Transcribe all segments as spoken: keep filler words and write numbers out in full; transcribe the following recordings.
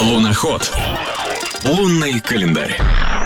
Луноход. Лунный календарь.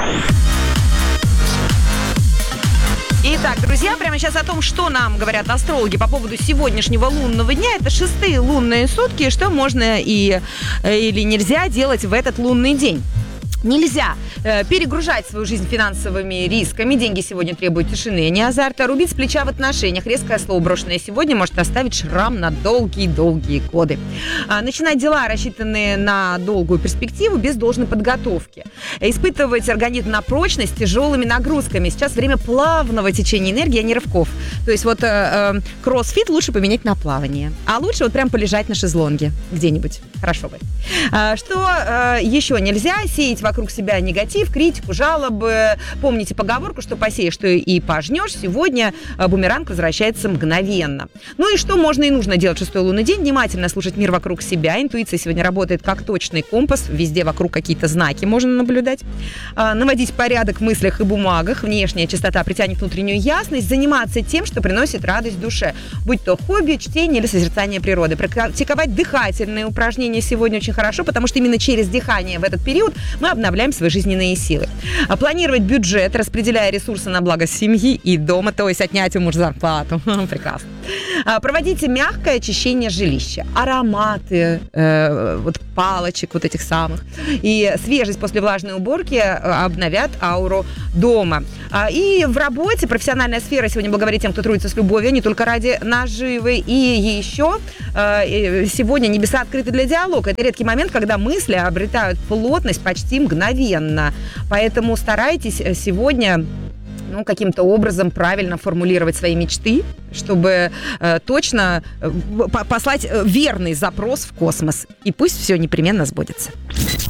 Итак, друзья, прямо сейчас о том, что нам говорят астрологи по поводу сегодняшнего лунного дня. Это шестые лунные сутки, что можно и, или нельзя делать в этот лунный день. Нельзя э, перегружать свою жизнь финансовыми рисками. Деньги сегодня требуют тишины, а не азарта. Рубить с плеча в отношениях. Резкое слово, брошенное сегодня, может оставить шрам на долгие-долгие годы. А, начинать дела, рассчитанные на долгую перспективу, без должной подготовки. Испытывать организм на прочность тяжелыми нагрузками. Сейчас время плавного течения энергии, а не рывков. То есть вот э, э, кроссфит лучше поменять на плавание. А лучше вот прям полежать на шезлонге где-нибудь. Хорошо бы. А, что э, еще нельзя? Сеять вокруг вокруг себя негатив, критику, жалобы. Помните поговорку, что посеешь, что и пожнешь. Сегодня бумеранг возвращается мгновенно. Ну и что можно и нужно делать в шестой лунный день? Внимательно слушать мир вокруг себя. Интуиция сегодня работает как точный компас. Везде вокруг какие-то знаки можно наблюдать. Наводить порядок в мыслях и бумагах. Внешняя чистота притянет внутреннюю ясность. Заниматься тем, что приносит радость душе. Будь то хобби, чтение или созерцание природы. Практиковать дыхательные упражнения сегодня очень хорошо, потому что именно через дыхание в этот период мы обновляем свои жизненные силы. Планировать бюджет, распределяя ресурсы на благо семьи и дома, то есть отнять у мужа зарплату. Прекрасно. Проводите мягкое очищение жилища. Ароматы, э, вот палочек вот этих самых. И свежесть после влажной уборки обновят ауру дома. И в работе профессиональная сфера сегодня благодарит тем, кто трудится с любовью, не только ради наживы. И еще э, сегодня небеса открыты для диалога. Это редкий момент, когда мысли обретают плотность почти мгновенно. Поэтому старайтесь сегодня ну, каким-то образом правильно формулировать свои мечты, чтобы э, точно э, послать верный запрос в космос. И пусть все непременно сбудется.